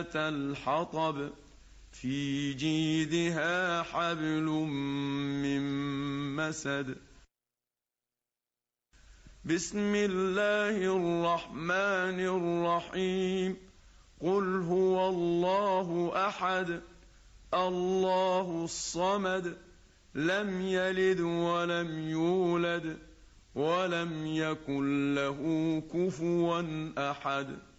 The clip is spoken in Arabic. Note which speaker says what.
Speaker 1: الحطب في جيدها حبل من مسد. بسم الله الرحمن الرحيم. قل هو الله أحد الله الصمد لم يلد ولم يولد ولم يكن له كفوا أحد.